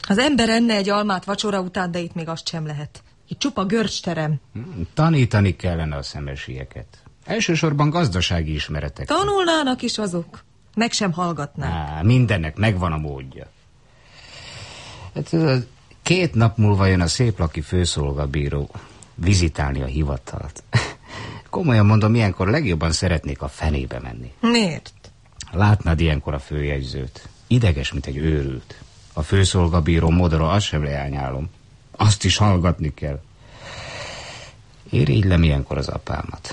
Az ember enne egy almát vacsora után, de itt még azt sem lehet. Itt csupa görcsterem. Tanítani kellene a szemesieket. Elsősorban gazdasági ismeretek. Tanulnának is azok. Meg sem hallgatnák. Mindennek megvan a módja. Hát, 2 nap múlva jön a széplaki főszolgabíró vizitálni a hivatalt. Komolyan mondom, ilyenkor legjobban szeretnék a fenébe menni. Miért? Látnád ilyenkor a főjegyzőt. Ideges, mint egy őrült. A főszolgabíró modora, azt sem leányálom. Azt is hallgatni kell. Irigylem ilyenkor az apámat.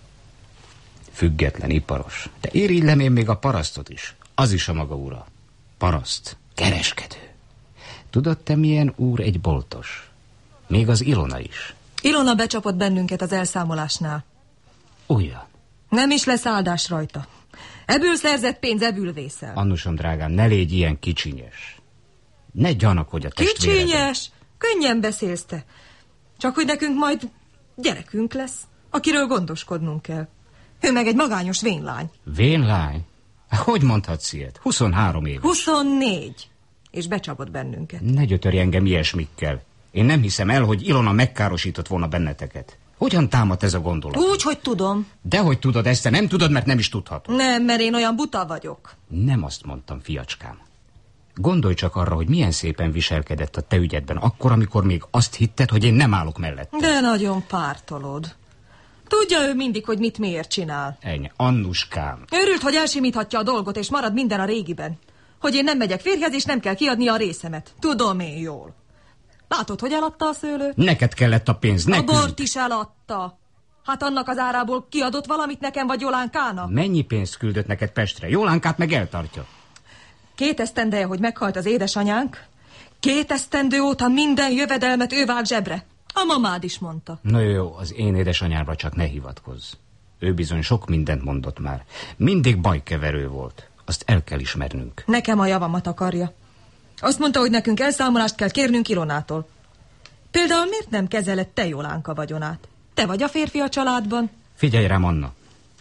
Független, iparos. De irigylem én még a parasztot is. Az is a maga ura. Paraszt, kereskedő. Tudod te, milyen úr egy boltos? Még az Ilona is. Ilona becsapott bennünket az elszámolásnál. Ugyan. Nem is lesz áldás rajta. Ebből szerzett pénz, ebből vészel. Annusom drágám, ne légy ilyen kicsinyes. Ne gyanakodj a testvéreden. Kicsinyes? Könnyen beszélsz te. Csak hogy nekünk majd gyerekünk lesz, akiről gondoskodnunk kell. Ő meg egy magányos vénlány. Vénlány? Hogy mondhatsz ilyet? 23 éves. 24. És becsapott bennünket. Ne gyötörj engem ilyesmikkel. Én nem hiszem el, hogy Ilona megkárosított volna benneteket. Hogyan támad ez a gondolat? Úgy, hogy tudom. Dehogy tudod ezt, nem tudod, mert nem is tudhatod. Nem, mert én olyan buta vagyok. Nem azt mondtam, fiacskám. Gondolj csak arra, hogy milyen szépen viselkedett a te ügyedben, akkor, amikor még azt hitted, hogy én nem állok mellette. De nagyon pártolod. Tudja ő mindig, hogy mit miért csinál. Ennyi, Annuskám. Örült, hogy elsimíthatja a dolgot, és marad minden a régiben. Hogy én nem megyek férjhez, és nem kell kiadni a részemet. Tudom én jól. Látod, hogy eladta a szőlőt? Neked kellett a pénz, nekünk. A bort is eladta. Hát annak az árából kiadott valamit nekem, vagy Jolánkának? Mennyi pénzt küldött neked Pestre? Jolánkát meg eltartja. 2 esztendeje, hogy meghalt az édesanyánk. 2 esztendő óta minden jövedelmet ő vált zsebre. A mamád is mondta. Na jó, az én édesanyámra csak ne hivatkozz. Ő bizony sok mindent mondott már. Mindig bajkeverő volt. Azt el kell ismernünk. Nekem a javamat akarja. Azt mondta, hogy nekünk elszámolást kell kérnünk Ilonától. Például miért nem kezeled te Jolánka vagyonát? Te vagy a férfi a családban. Figyelj rám, Anna.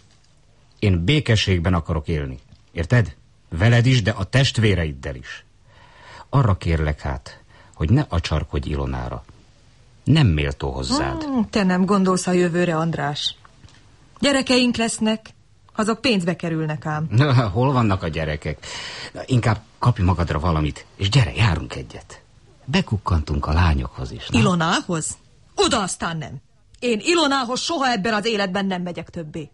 Én békességben akarok élni. Érted? Veled is, de a testvéreiddel is. Arra kérlek hát, hogy ne acsarkodj Ilonára. Nem méltó hozzád. Te nem gondolsz a jövőre, András. Gyerekeink lesznek, azok pénzbe kerülnek ám. Na, hol vannak a gyerekek? Na, inkább kapj magadra valamit, és gyere, járunk egyet. Bekukkantunk a lányokhoz is. Na? Ilonához? Oda aztán nem. Én Ilonához soha ebben az életben nem megyek többé.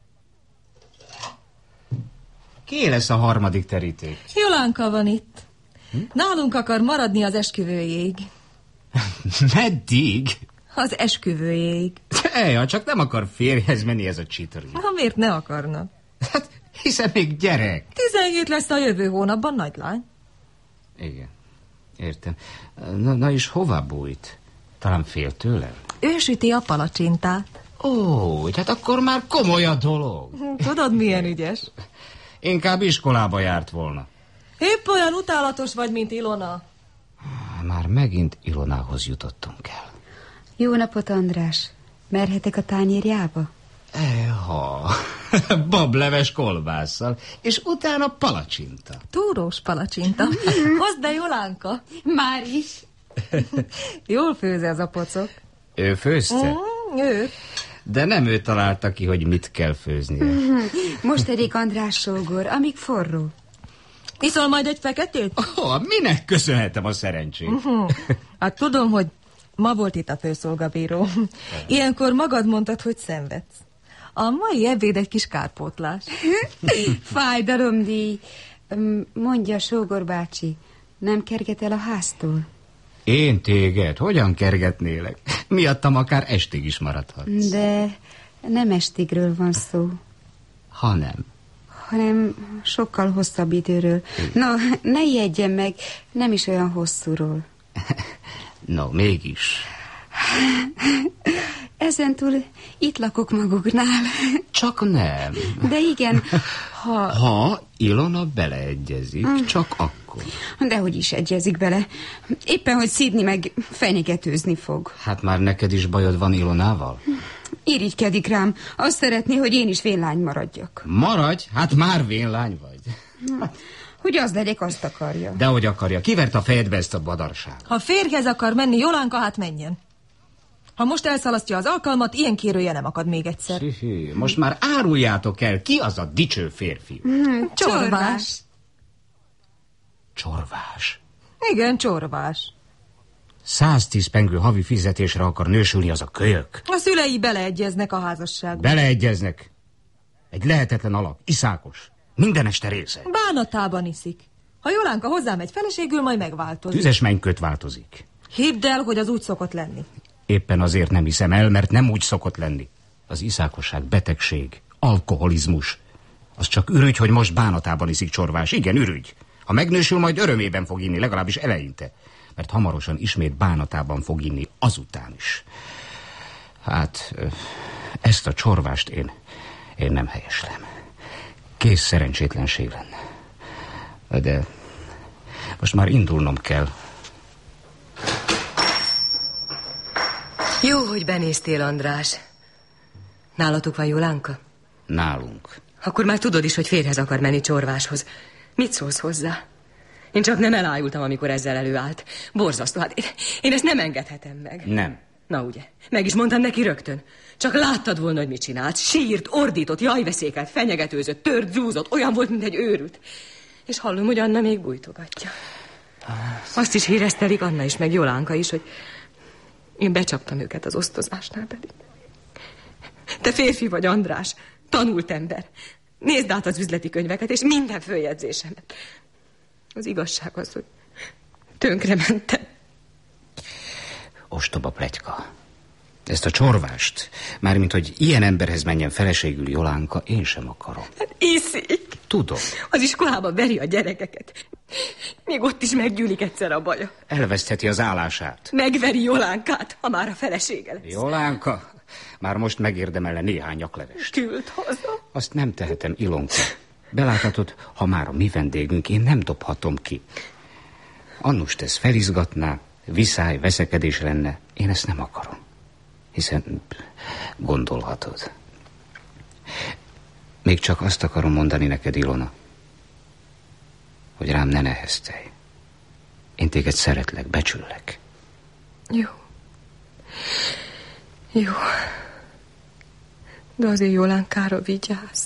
Ki lesz a harmadik teríték? Jolánka van itt. Nálunk akar maradni az esküvőjéig. Meddig? Az esküvőjéig. Ja, csak nem akar férjhez menni ez a csitri. Ha miért ne akarna? Hát, hiszen még gyerek. 17 lesz a jövő hónapban, nagylány. Igen, értem. Na és hová bújt? Talán fél tőlem? Ő süti a palacsintát. Ó, hát akkor már komoly a dolog. Tudod, milyen ügyes? Inkább iskolába járt volna. Épp olyan utálatos vagy, mint Ilona. Már megint Ilonához jutottunk el. Jó napot, András. Merhetek a tányérjába? Ha, bableves kolbásszal, és utána palacsinta. Túrós palacsinta. Hozd be, Jolánka. Már is. Jól főz ez a pocok. Ő főzte? Ő. De nem ő találta ki, hogy mit kell főznie. Most elég, András sógor, amíg forró. Iszol majd egy feketét? Minek köszönhetem a szerencsét? Hát tudom, hogy ma volt itt a főszolgabíró. Ilyenkor magad mondtad, hogy szenvedsz. A mai ebéd egy kis kárpótlás. Fájdalomdíj. Mondja, sógor bácsi, nem kerget el a háztól? Én téged? Hogyan kergetnélek? Miattam akár estig is maradhatsz. De nem estigről van szó. Hanem sokkal hosszabb időről. No, ne ijedjen meg, nem is olyan hosszúról. No, mégis. Ezentúl itt lakok maguknál. Csak nem. De igen, Ha Ilona beleegyezik, csak akkor. Dehogy is egyezik bele. Éppen, hogy szídni meg fenyegetőzni fog. Hát már neked is bajod van Ilonával? Irigykedik rám. Azt szeretné, hogy én is vénlány maradjak. Maradj? Hát már vénlány vagy. Hogy az legyek, azt akarja. Dehogy akarja. Kivert a fejedbe ezt a badarság? Ha férjhez akar menni Jolánka, hát menjen. Ha most elszalasztja az alkalmat, ilyen kérője nem akad még egyszer. Most már áruljátok el, ki az a dicső férfi? Csorvás. Csorvás? Igen, Csorvás. 110 pengő havi fizetésre akar nősülni az a kölyök. A szülei beleegyeznek a házasságba. Beleegyeznek. Egy lehetetlen alak, iszákos. Minden este része. Bánatában iszik. Ha Jolánka hozzámegy feleségül, majd megváltozik. Tüzes mennyköt változik. Hidd el, hogy az úgy szokott lenni. Éppen azért nem hiszem el, mert nem úgy szokott lenni. Az iszákosság, betegség, alkoholizmus. Az csak ürügy, hogy most bánatában iszik Csorvás. Igen, ürügy. Ha megnősül, majd örömében fog inni, legalábbis eleinte. Mert hamarosan ismét bánatában fog inni, azután is. Hát, ezt a Csorvást én nem helyeslem. Kész szerencsétlenség lenne. De most már indulnom kell. Jó, hogy benéztél, András. Nálatok van Jolánka? Nálunk. Akkor már tudod is, hogy férjhez akar menni Csorváshoz. Mit szólsz hozzá? Én csak nem elájultam, amikor ezzel előállt. Borzasztó, hát én ezt nem engedhetem meg. Nem. Na ugye, meg is mondtam neki rögtön. Csak láttad volna, hogy mit csinált. Sírt, ordított, jajveszékelt, fenyegetőzött, tört, zúzott, olyan volt, mint egy őrült. És hallom, hogy Anna még bújtogatja. Azt is híreztelik Anna is, meg Jolánka is, hogy én becsaptam őket az osztozásnál pedig. Te férfi vagy, András, tanult ember. Nézd át az üzleti könyveket, és minden följegyzésemet. Az igazság az, hogy tönkrementem. Ostoba pletyka. Ezt a Csorvást, mármint hogy ilyen emberhez menjen feleségül Jolánka, én sem akarom. Hát iszik. Tudom. Az iskolába veri a gyerekeket. Még ott is meggyűlik egyszer a baja. Elvesztheti az állását. Megveri Jolánkát, ha már a felesége lesz. Jolánka már most megérdemelne néhány nyaklevest. Küld haza. Azt nem tehetem, Ilonka. Beláthatod, ha már a mi vendégünk, én nem dobhatom ki. Annust ez felizgatná, viszály, veszekedés lenne. Én ezt nem akarom. Hiszen gondolhatod. Még csak azt akarom mondani neked, Ilona, hogy rám ne neheztelj. Én téged szeretlek, becsüllek. Jó. Jó. De azért Jolánkára vigyázz.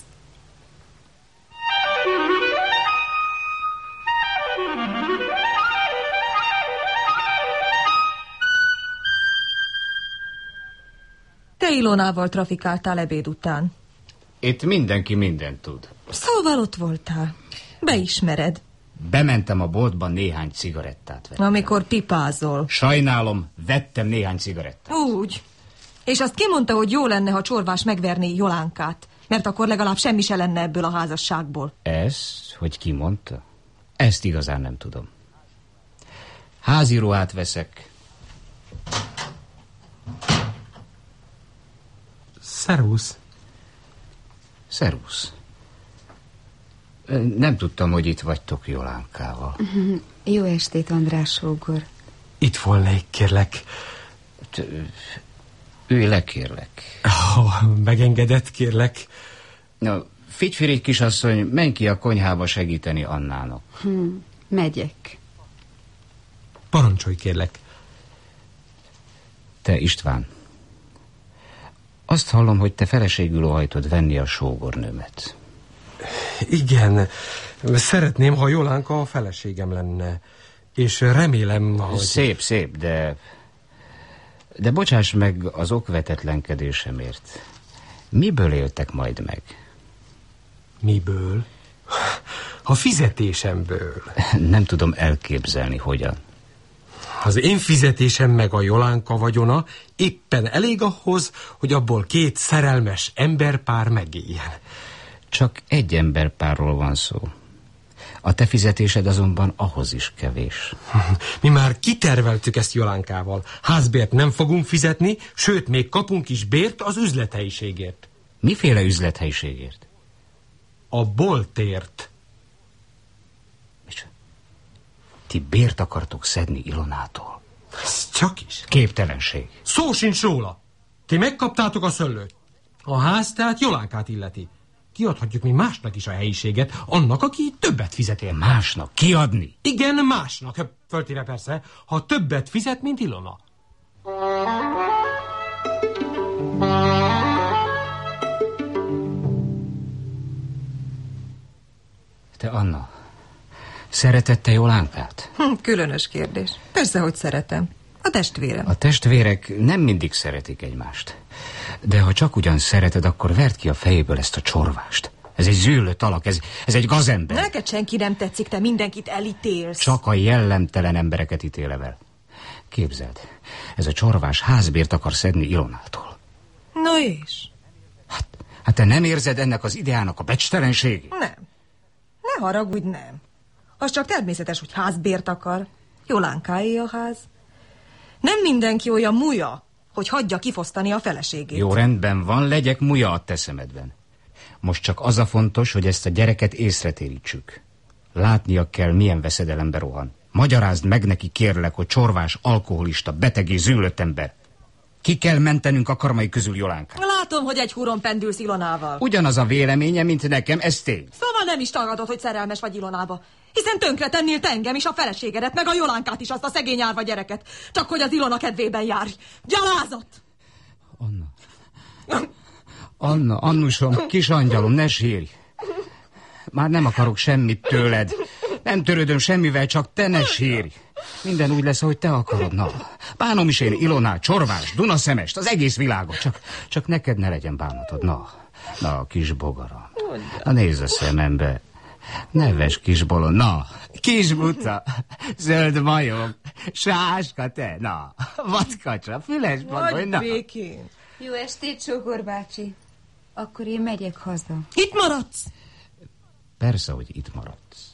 Te Ilonával trafikáltál ebéd után. Itt mindenki mindent tud. Szóval ott voltál. Beismered. Bementem a boltban néhány cigarettát venni. Amikor pipázol. Sajnálom, vettem néhány cigarettát. Úgy. És azt kimondta, hogy jó lenne, ha Csorvás megverné Jolánkát, mert akkor legalább semmi se lenne ebből a házasságból. Ezt, hogy ki mondta? Ezt igazán nem tudom. Házi ruhát veszek. Szervusz. Szervusz. Nem tudtam, hogy itt vagytok Jolánkával. Jó estét, András sógor. Itt volnék, kérlek. Ülj le, kérlek. Megengedett, kérlek. Na, figyfirigy kisasszony, menj ki a konyhába segíteni Annának. Megyek. Parancsolj, kérlek. Te, István, azt hallom, hogy te feleségül óhajtod venni a sógornőmet. Igen, szeretném, ha Jolánka a feleségem lenne. És remélem, hogy... Szép, de bocsáss meg az okvetetlenkedésemért. Miből éltek majd meg? Miből? A fizetésemből. Nem tudom elképzelni, hogyan. Az én fizetésem meg a Jolánka vagyona éppen elég ahhoz, hogy abból két szerelmes emberpár megéljen. Csak egy emberpárról van szó. A te fizetésed azonban ahhoz is kevés. Mi már kiterveltük ezt Jolánkával. Házbért nem fogunk fizetni, sőt, még kapunk is bért az üzlethelyiségért. Miféle üzlethelyiségért? A boltért. Ti bért akartok szedni Ilonától? Ez csak is. Képtelenség. Szó sincs róla. Ti megkaptátok a szöllőt. A ház tehát Jolánkát illeti. Kiadhatjuk mi másnak is a helyiséget, annak, aki többet fizet érte. Másnak? Kiadni? Igen, másnak. Föltéve persze, ha többet fizet, mint Ilona. Te, Anna, szereted te Jolánkát? Különös kérdés. Persze, hogy szeretem. A testvérem. A testvérek nem mindig szeretik egymást. De ha csak ugyan szereted, akkor verd ki a fejéből ezt a csorvást. Ez egy zűlött alak, ez egy gazember. Neked senki nem tetszik, te mindenkit elítélsz. Csak a jellemtelen embereket ítélevel. Képzeld, ez a csorvás házbért akar szedni Ilonától. Na és? Hát te nem érzed ennek az ideának a becstelenségét? Nem. Ne haragudj, nem. Az csak természetes, hogy házbért akar. Jolánkáé a ház. Nem mindenki olyan muja, hogy hagyja kifosztani a feleségét. Jó, rendben van, legyek muja a te szemedben. Most csak az a fontos, hogy ezt a gyereket észre térítsük. Látnia kell, milyen veszedelembe rohan. Magyarázd meg neki, kérlek, hogy csorvás, alkoholista, beteg és zűlött ember. Ki kell mentenünk a karmai közül Jolánkát. Látom, hogy egy húron pendülsz Ilonával. Ugyanaz a véleménye, mint nekem, ez tény. Szóval nem is tagadod, hogy szerelmes vagy Ilonába. Hiszen tönkre tennél te engem is, a feleségedet, meg a Jolánkát is, azt a szegény árva gyereket. Csak hogy az Ilona kedvében járj. Gyalázat! Anna, Annusom, kis angyalom, ne sírj. Már nem akarok semmit tőled. Nem törődöm semmivel, csak te ne sírj. Minden úgy lesz, ahogy te akarod, na. Bánom is én Ilonát, Csorvás, Dunaszemest, az egész világot. Csak neked ne legyen bánatod, na, kis bogaram. Na, nézz a szemembe. Neves kis bolond, na, kis buta, zöld majom, sáska te, na, vadkacsa, füles bagoly, na. Békén. Jó estét, Sógor bácsi. Akkor én megyek haza. Itt maradsz? Persze, hogy itt maradsz.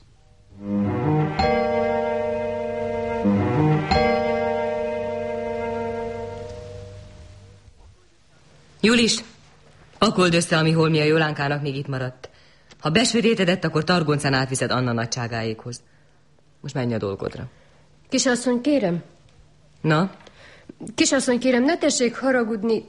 Julis, pakold össze, ami holmi a Jolánkának még itt maradt. Ha besötétedett, akkor targoncán átviszed Anna nagyságáékhoz. Most menj a dolgodra. Kisasszony, kérem. Na? Kisasszony, kérem, ne tessék haragudni.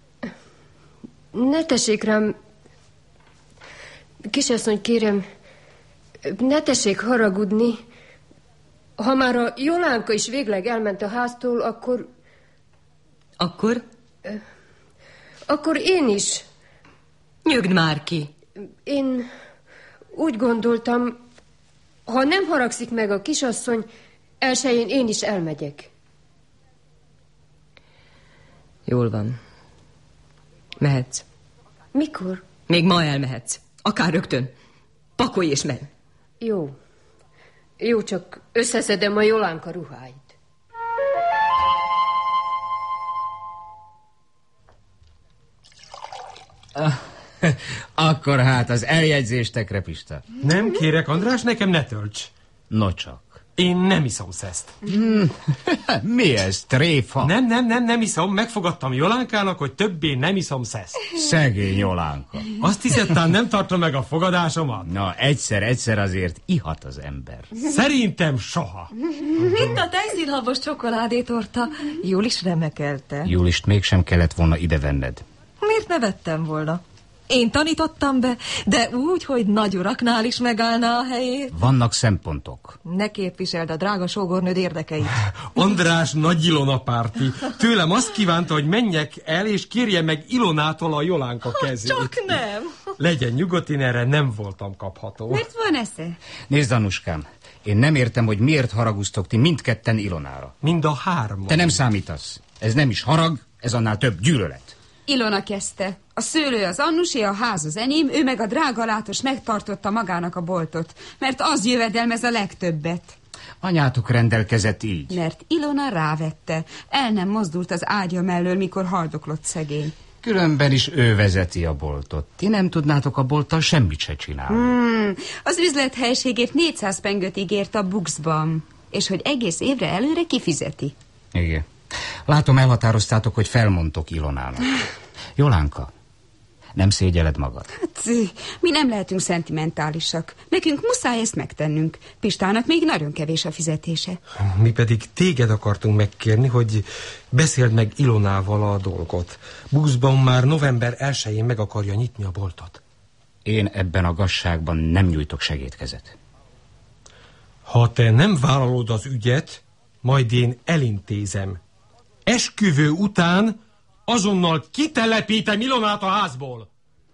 Ne tessék rám... Kisasszony, kérem, ne tessék haragudni. Ha már a Jolánka is végleg elment a háztól, akkor... Akkor? Akkor én is. Nyögd már ki. Én úgy gondoltam, ha nem haragszik meg a kisasszony, elsőjén én is elmegyek. Jól van. Mehetsz. Mikor? Még ma elmehetsz. Akár rögtön. Pakolj és menj. Jó. Jó, csak összeszedem a Jolánka ruháit. Akkor hát az eljegyzéstekre, Pista. Nem kérek, András, nekem ne tölts. No csak. Én nem iszom szeszt. Mi ez, tréfa? Nem iszom, megfogadtam Jolánkának, hogy többé nem iszom szeszt. Szegény Jolánka. Azt hiszed, talán nem tartom meg a fogadásomat? Na, egyszer azért ihat az ember. Szerintem soha. Itt a tejszínhabos csokoládétorta. Julis remekelte. Julist mégsem kellett volna ide venned. Miért ne vettem volna? Én tanítottam be, de úgy, hogy nagy uraknál is megállna a helyét. Vannak szempontok. Ne képviseld a drága sógornőd érdekeit. András nagy Ilona párti. Tőlem azt kívánta, hogy menjek el, és kérje meg Ilonától a Jolánka kezét. Csak nem. Legyen nyugodt, én erre nem voltam kapható. Mert van esze? Nézd, Anuskám, én nem értem, hogy miért haraguztok ti mindketten Ilonára. Mind a hárman. Te nem számítasz. Ez nem is harag, ez annál több gyűlölet. Ilona kezdte. A szőlő az Annusé, a ház az enyém, ő meg a drága látos megtartotta magának a boltot, mert az jövedelmez a legtöbbet. Anyátok rendelkezett így. Mert Ilona rávette. El nem mozdult az ágya mellől, mikor haldoklott szegény. Különben is ő vezeti a boltot. Ti nem tudnátok a bolttal semmit se csinálni. Az üzlethelységért 400 pengőt ígért a Buxban, és hogy egész évre előre kifizeti. Igen. Látom, elhatároztátok, hogy felmondtok Ilonának. Jolánka, nem szégyeled magad? Hát, mi nem lehetünk szentimentálisak. Nekünk muszáj ezt megtennünk. Pistának még nagyon kevés a fizetése. Mi pedig téged akartunk megkérni, hogy beszéld meg Ilonával a dolgot. Buxban már november 1-én meg akarja nyitni a boltot. Én ebben a gazságban nem nyújtok segédkezet. Ha te nem vállalod az ügyet, majd én elintézem. Esküvő után azonnal kitelepítem Ilonát a házból.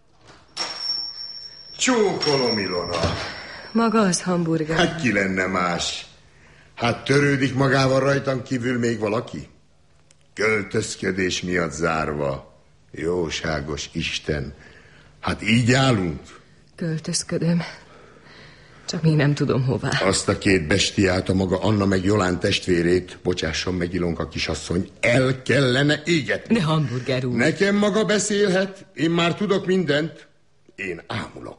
Csókolom, Ilona. Maga az hamburger. Hát ki lenne más? Hát törődik magával rajtam kívül még valaki? Költözködés miatt zárva. Jóságos Isten. Hát így állunk? Költözködöm. Csak még nem tudom hová. Azt a két bestiát, a maga Anna meg Jolán testvérét, bocsásson meg, Ilonka kisasszony, el kellene égetni. De hamburger úr. Nekem maga beszélhet, én már tudok mindent. Én ámulok.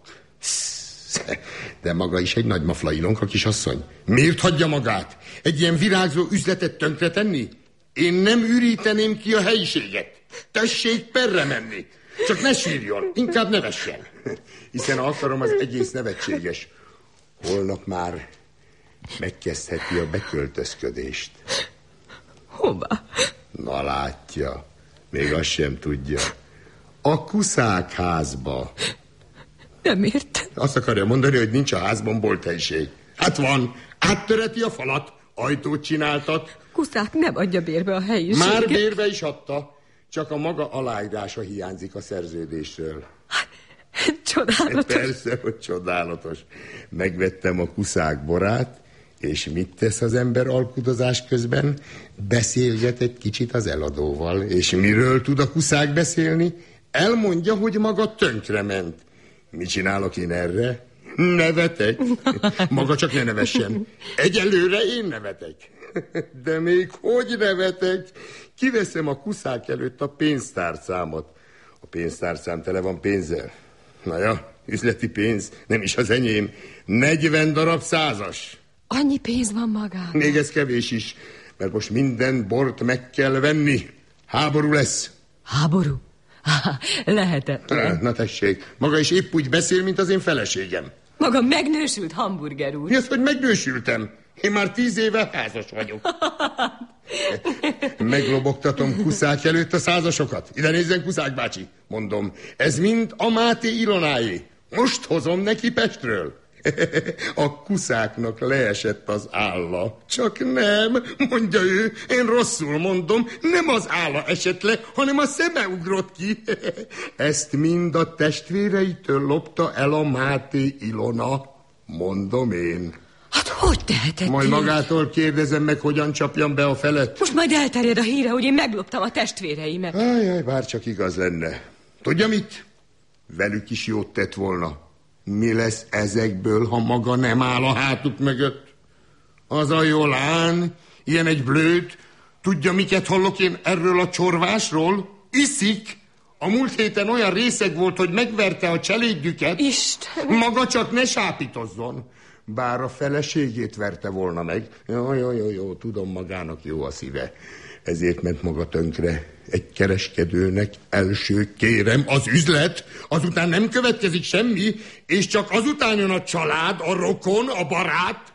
De maga is egy nagy mafla, Ilonka kisasszony. Miért hagyja magát? Egy ilyen virágzó üzletet tönkretenni? Én nem üríteném ki a helyiséget. Tessék perre menni. Csak ne sírjon, inkább nevessen. Hiszen akarom, az egész nevetséges. Holnap már megkezdheti a beköltözködést. Hova? Na látja, még azt sem tudja. A Kuszák házba. Nem értem. Azt akarja mondani, hogy nincs a házban bolthelyiség. Hát van, áttöreti a falat, ajtót csináltat. Kuszák nem adja bérbe a helyiséget. Már bérbe is adta, csak a maga aláírása hiányzik a szerződésről. Csodálatos. Persze, hogy csodálatos. Megvettem a Kuszák borát, és mit tesz az ember alkudozás közben? Beszélget egy kicsit az eladóval. És miről tud a Kuszák beszélni? Elmondja, hogy maga tönkrement. Mit csinálok én erre? Nevetek. Maga csak ne nevessen. Egyelőre én nevetek. De még hogy nevetek? Kiveszem a Kuszák előtt a pénztárcámat. A pénztárcám tele van pénzzel. Na ja, üzleti pénz, nem is az enyém. 40 darab 100-as. Annyi pénz van magán. Még ez kevés is, mert most minden bort meg kell venni. Háború lesz. Háború? Lehetetlen. Na tessék, maga is épp úgy beszél, mint az én feleségem. Maga megnősült hamburger úr. Mi az, hogy megnősültem? Én már 10 éve házas vagyok. Meglobogtatom Kuszák előtt a 100-asokat. Ide nézzen, Kuszák bácsi. Mondom, ez mind a Máté Ilonáé. Most hozom neki Pestről. A Kuszáknak leesett az álla. Csak nem, mondja ő, én rosszul mondom, nem az álla esett le, hanem a szeme ugrott ki. Ezt mind a testvéreitől lopta el a Máté Ilona, mondom én. Hát hogy tehetett? Majd magától kérdezem meg, hogyan csapjam be a felet. Most majd elterjed a híre, hogy én megloptam a testvéreimet. Ajaj, bár csak igaz lenne. Tudja mit? Velük is jót tett volna. Mi lesz ezekből, ha maga nem áll a hátuk mögött? Az a Jolán, ilyen egy blőd. Tudja, miket hallok én erről a csorvásról? Iszik. A múlt héten olyan részeg volt, hogy megverte a cselédjüket. Isten! Maga csak ne sápítozzon. Bár a feleségét verte volna meg. Jó, tudom, magának jó a szíve. Ezért ment maga tönkre. Egy kereskedőnek első kérem az üzlet, azután nem következik semmi, és csak azután jön a család, a rokon, a barát.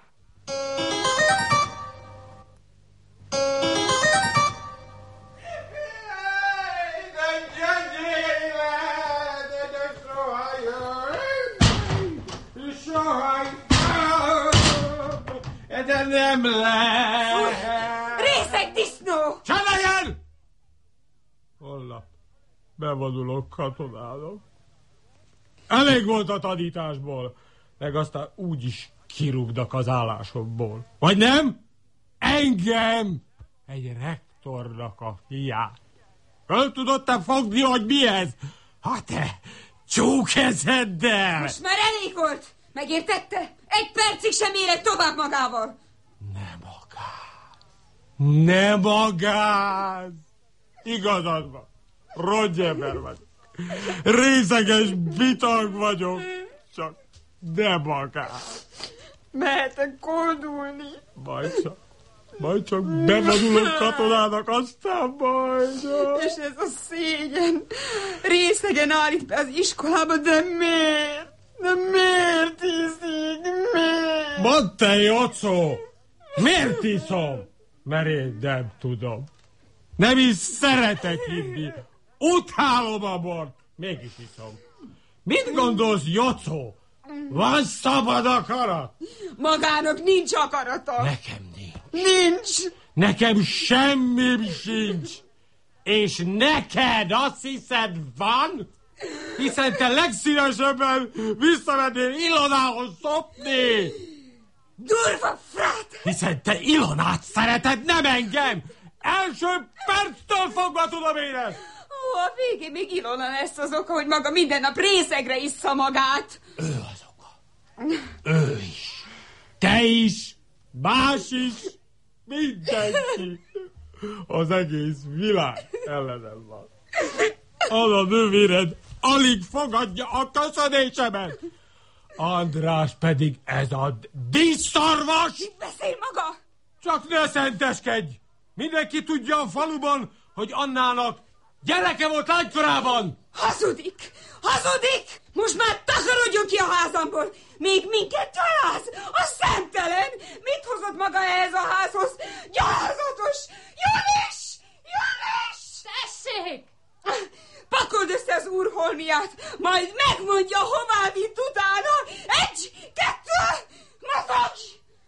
De nem lehet! Részeg disznó! Csaláljon! Holnap bevonulok katonának. Elég volt a tanításból, meg aztán úgyis kirúgnak az állásomból. Vagy nem? Engem! Egy rektornak a fiát. Föl tudod te fogni, hogy mi ez? Ha te csókezeddel! Most már elég volt! Megértette? Egy percig sem érek tovább magával! Ne magáz! Igazad van. Rongyember vagy. Részeges bitag vagyok. Csak ne magáz. Mehetek koldulni. Majd csak bevonulok katonának, aztán majd... És ez a szégyen. Részegen állít be az iskolába, de miért? De miért iszik? Miért? Mondd te, Jocó! Miért iszom? Mert én nem tudom. Nem is szeretek inni. Utálom a bort. Mégis iszom. Mit gondolsz, Jocó? Van szabad akarat? Magának nincs akarata. Nekem nincs. Nincs. Nekem semmim sincs. És neked azt hiszed van? Hiszen te legszívesebben visszamennél Ilonához szopni. Durva frát! Hiszen te Ilonát szereted, nem engem. Első perctől fogva tudom én ezt. Ó, a végén még Ilona lesz az oka, hogy maga minden nap részegre issza magát. Ő az oka. Ő is. Te is. Más is. Mindenki. Az egész világ ellenem van. Az a nővéred alig fogadja a köszönésemet. András pedig ez a díszszarvas! Mit beszél maga? Csak ne szenteskedj! Mindenki tudja a faluban, hogy Annának gyereke volt lánykorában! Hazudik! Hazudik! Most már takarodjon ki a házamból! Még minket gyaláz! A szemtelen! Mit hozott maga ehhez a házhoz? Gyalázatos! Jön is! Jön is! Tessék! Pakold össze az úr holmiát, majd megmondja, hová vitt utána! 1, 2, mozogj!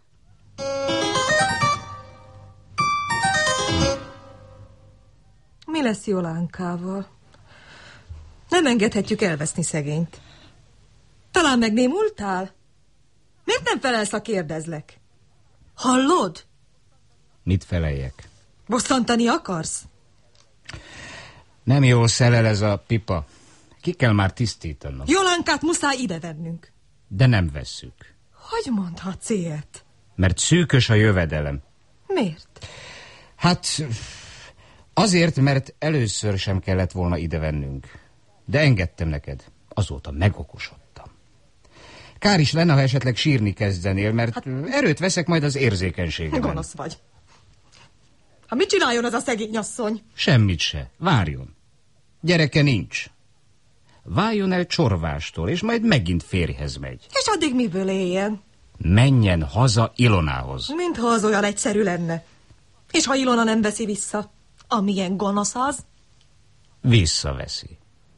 Mi lesz Jolánkával? Nem engedhetjük elveszni szegényt. Talán megnémultál? Miért nem felelsz, ha kérdezlek? Hallod? Mit feleljek? Bosszantani akarsz? Nem jól szelel ez a pipa. Ki kell már tisztítanom. Jolánkát muszáj ide vennünk. De nem vesszük. Hogy mondhatsz ilyet? Mert szűkös a jövedelem. Miért? Hát azért, mert először sem kellett volna ide vennünk. De engedtem neked. Azóta megokosodtam. Kár is lenne, ha esetleg sírni kezdenél, mert erőt veszek majd az érzékenységemben. Gonosz vagy. Ha mit csináljon az a szegény asszony? Semmit se. Várjon. Gyereke nincs. Váljon el Csorvástól, és majd megint férjhez megy. És addig miből éljen? Menjen haza Ilonához. Mintha az olyan egyszerű lenne. És ha Ilona nem veszi vissza, amilyen gonosz az? Visszaveszi.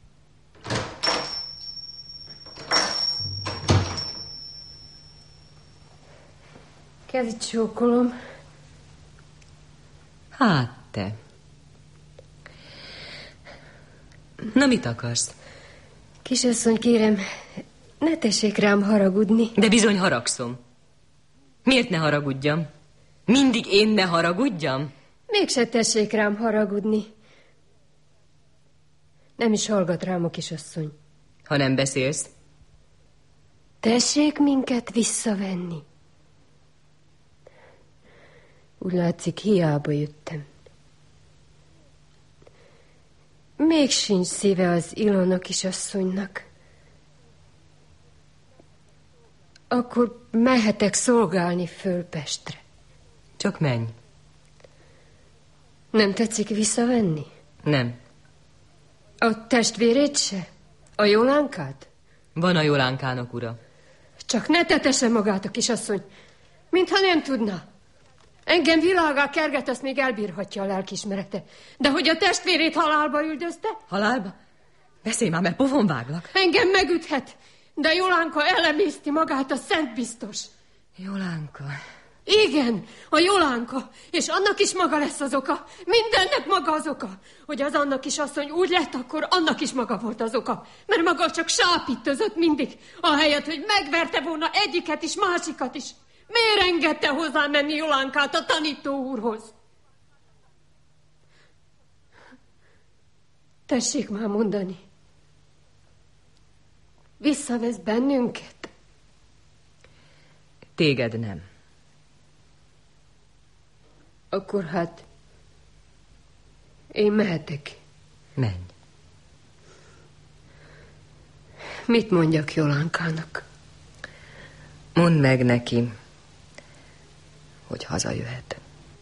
Kezit csókolom. Hát te. Na, mit akarsz? Kisasszony, kérem, ne tessék rám haragudni. De bizony haragszom. Miért ne haragudjam? Mindig én ne haragudjam? Mégse tessék rám haragudni. Nem is hallgat rám a kisasszony. Ha nem beszélsz. Tessék minket visszavenni. Úgy látszik, hiába jöttem. Még sincs szíve az Ilona kisasszonynak. Akkor mehetek szolgálni föl Pestre. Csak menj. Nem tetszik visszavenni? Nem. A testvérét se? A Jolánkát? Van a Jolánkának ura. Csak ne tetesse magát a kisasszony, mintha nem tudna. Engem világá kerget, azt még elbírhatja a lelkiismerete. De hogy a testvérét halálba üldözte? Halálba? Beszélj már, mert pofon váglak. Engem megüthet, de Jolánka elemészti magát, a szent biztos. Jolánka. Igen, a Jolánka, és annak is maga lesz az oka. Mindennek maga az oka. Hogy az annak is asszony úgy lett, akkor annak is maga volt az oka. Mert maga csak sápítözött mindig, ahelyett, hogy megverte volna egyiket is, másikat is. Miért engedte hozzá menni Jolánkát a tanító úrhoz? Tessék már mondani. Visszavesz bennünket? Téged nem. Akkor hát én mehetek. Menj. Mit mondjak Jolánkának? Mondd meg neki, hogy hazajöhet.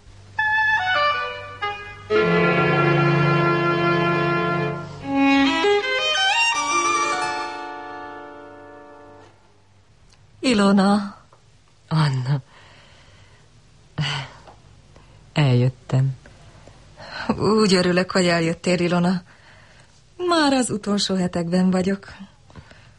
Ilona. Anna. Eljöttem. Úgy örülök, hogy eljöttél, Ilona. Már az utolsó hetekben vagyok.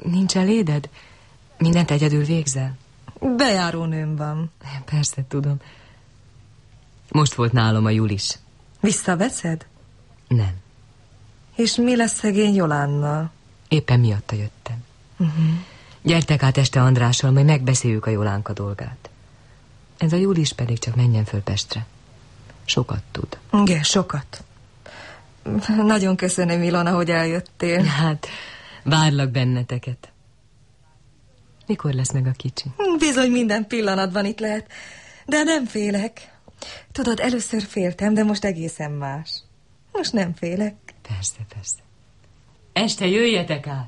Nincs eléded? Mindent egyedül végzel? Bejárónőm van. Persze, tudom. Most volt nálam a Julis. Visszaveszed? Nem. És mi lesz szegény Jolánnal? Éppen miatta jöttem. Gyertek át este Andrással, majd megbeszéljük a Jolánka dolgát. Ez a Julis pedig csak menjen föl Pestre. Sokat tud. Igen, sokat. Nagyon köszönöm, Ilona, hogy eljöttél. Hát, várlak benneteket. Mikor lesz meg a kicsi? Bizony minden pillanatban itt lehet. De nem félek. Tudod, először féltem, de most egészen más. Most nem félek. Persze, persze. Este jöjjetek át.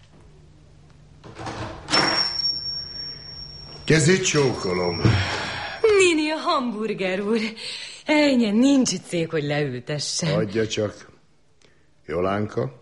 Kezét csókolom. Nini, a hamburger úr. Ennyi, nincs itt szék, hogy leültessen. Adja csak. Jolánka?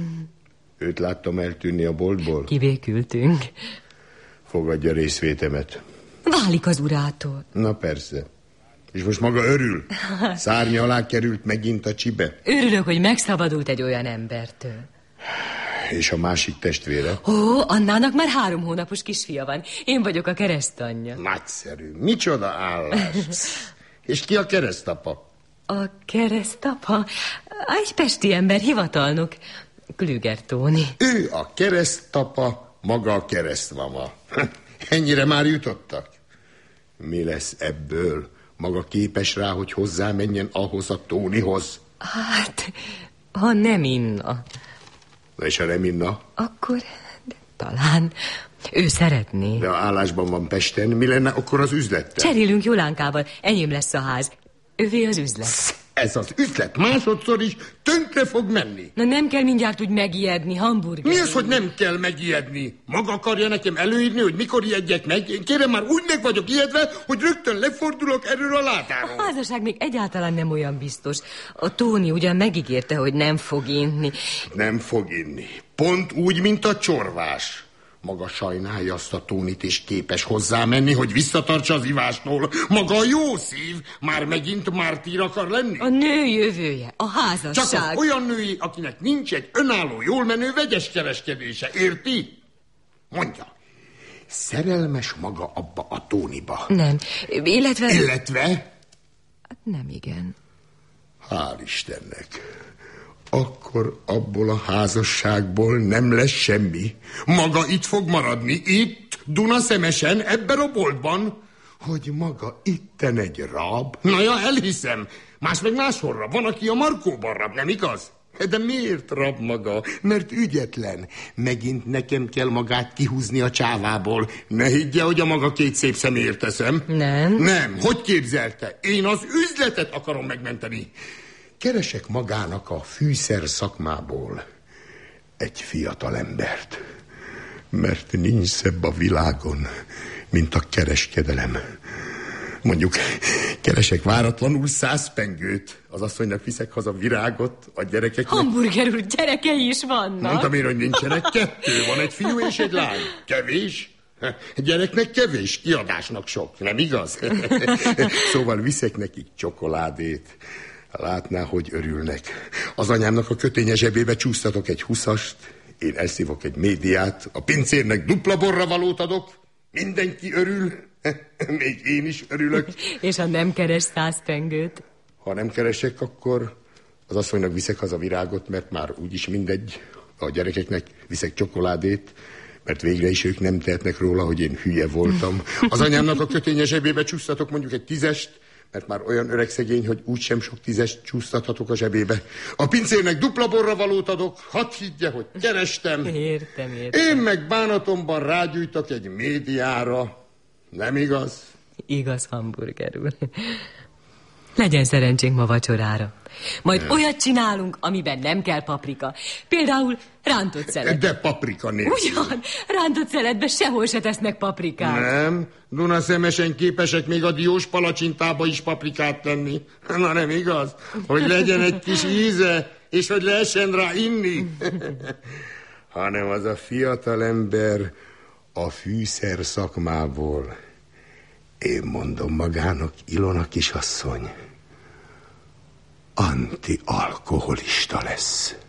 Őt láttam eltűnni a boltból. Kibékültünk. Fogadja részvétemet. Válik az urától. Na persze. És most maga örül? Szárnya alá került megint a csibe? Örülök, hogy megszabadult egy olyan embertől. És a másik testvére? Ó, Annának már 3 hónapos kisfia van. Én vagyok a keresztanyja. Nagyszerű. Micsoda állás. És ki a keresztapa? A keresztapa? Egy pesti ember, hivatalnok. Klüger Tóni. Ő a keresztapa, maga a keresztmama. Ennyire már jutottak? Mi lesz ebből? Maga képes rá, hogy hozzámenjen ahhoz a Tónihoz? Hát, ha nem inna. Na és ha nem inna? Akkor talán ő szeretné. De a állásban van Pesten, mi lenne akkor az üzlettel? Cserélünk Jolánkával, enyém lesz a ház. Övé az üzlet. Ez az üzlet másodszor is tönkre fog menni. Na nem kell mindjárt úgy megijedni, hamburger. Mi az, hogy nem kell megijedni? Maga akarja nekem előírni, hogy mikor ijedjek meg? Én kérem, már úgy meg vagyok ijedve, hogy rögtön lefordulok erről a látáról. A házasság még egyáltalán nem olyan biztos. A Tóni ugyan megígérte, hogy nem fog inni. Nem fog inni. Pont úgy, mint a csorvás. Maga sajnálja azt a Tónit, és képes hozzámenni, hogy visszatartsa az ivástól. Maga a jó szív, már megint mártír akar lenni. A nő jövője, a házasság. Csak az olyan női, akinek nincs egy önálló, jól menő vegyes kereskedése, érti? Mondja, szerelmes maga abba a Tóniba? Nem, illetve... Illetve? Nem igen. Hál' Istennek. Akkor abból a házasságból nem lesz semmi. Maga itt fog maradni, itt, Dunaszemesen, ebben a boltban. Hogy maga itten egy rab? Na ja, elhiszem. Más meg máshol van, aki a Markóban rab, nem igaz? De miért rab maga? Mert ügyetlen. Megint nekem kell magát kihúzni a csávából. Ne higgye, hogy a maga két szép szeméért teszem. Nem. Nem, hogy képzelte? Én az üzletet akarom megmenteni. Keresek magának a fűszer szakmából egy fiatal embert, mert nincs szebb a világon, mint a kereskedelem. Mondjuk, keresek váratlanul 100 pengőt, az asszonynak viszek haza virágot, a gyerekeknek... Hamburger úr, gyerekei is vannak. Mondtam én, hogy nincsenek, 2, van egy fiú és egy lány. Kevés? Gyereknek kevés, kiadásnak sok, nem igaz? Szóval viszek nekik csokoládét. Látná, hogy örülnek. Az anyámnak a köténye zsebébe csúsztatok egy 20-ast, én elszívok egy médiát, a pincérnek dupla borra valót adok, mindenki örül, még én is örülök. És ha nem keres 100 pengőt? Ha nem keresek, akkor az asszonynak viszek haza virágot, mert már úgyis mindegy, a gyerekeknek viszek csokoládét, mert végre is ők nem tehetnek róla, hogy én hülye voltam. Az anyámnak a köténye zsebébe csúsztatok mondjuk egy 10-est, mert már olyan öreg szegény, hogy úgysem sok 10-est csúsztathatok a zsebébe. A pincérnek dupla borra valót adok, hadd higgye, hogy kerestem. Értem. Én meg bánatomban rágyújtok egy médiára. Nem igaz? Igaz, hamburger úr. Legyen szerencsénk ma vacsorára. Majd olyat csinálunk, amiben nem kell paprika. Például rántott szelet. De paprika nélkül. Ugyan, rántott szeletbe sehol se tesznek paprikát. Nem, Dunaszemesen képesek még a diós palacsintába is paprikát tenni. Na nem igaz? Hogy legyen egy kis íze, és hogy lehessen rá inni. Hanem az a fiatal ember a fűszer szakmából. Én mondom magának, Ilona kisasszony, antialkoholista lesz.